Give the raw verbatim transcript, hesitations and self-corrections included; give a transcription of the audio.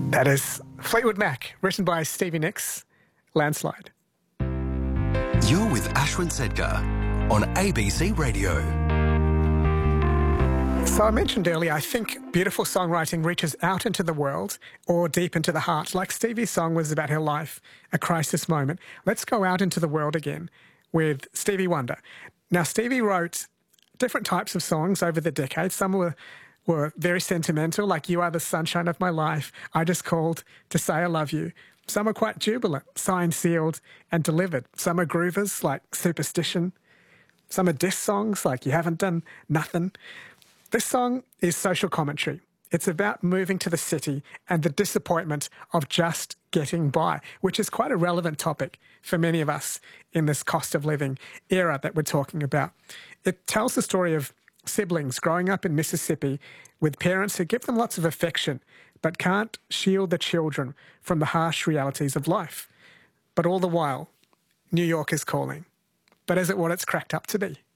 That is Fleetwood Mac, written by Stevie Nicks, Landslide. You're with Ashwin Sedgar on A B C Radio. So I mentioned earlier, I think beautiful songwriting reaches out into the world or deep into the heart. Like Stevie's song was about her life, a crisis moment. Let's go out into the world again with Stevie Wonder. Now, Stevie wrote different types of songs over the decades. Some were were very sentimental, like You Are the Sunshine of My Life, I Just Called to Say I Love You. Some are quite jubilant, signed, sealed, and delivered. Some are groovers, like Superstition. Some are diss songs, like You Haven't Done Nothing. This song is social commentary. It's about moving to the city and the disappointment of just getting by, which is quite a relevant topic for many of us in this cost of living era that we're talking about. It tells the story of siblings growing up in Mississippi with parents who give them lots of affection but can't shield the children from the harsh realities of life. But all the while, New York is calling. But is it what it's cracked up to be?